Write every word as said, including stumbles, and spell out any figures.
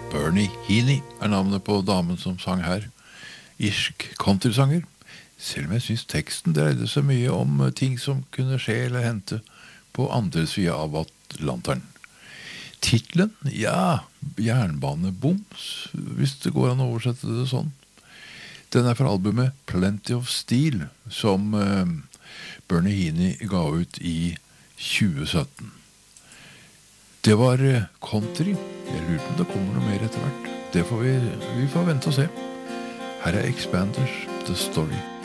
Bernie Heaney er navnet på damen som sang her. Irsk countrysanger. Selv om jeg synes teksten dreide seg mye om ting som kunne skje eller hente på andre siden av Atlanteren. Titlen, ja, jernbaneboms, hvis det går an å oversette det sånn. Den er fra albumet Plenty of Steel, som uh, Bernie Heaney ga ut i tjue sytten. Det var uh, country. Jeg lurer på om det kommer noe mer etter hvert. Det får vi, vi får vente og se. Her er Expanders, The Story.